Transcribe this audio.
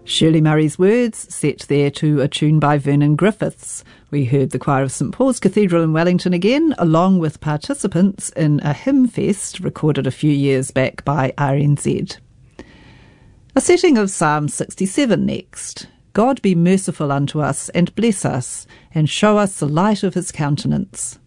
Shirley Murray's words, set there to a tune by Vernon Griffiths. We heard the choir of St Paul's Cathedral in Wellington again, along with participants in a hymn fest recorded a few years back by RNZ. A setting of Psalm 67 next. God be merciful unto us, and bless us, and show us the light of his countenance.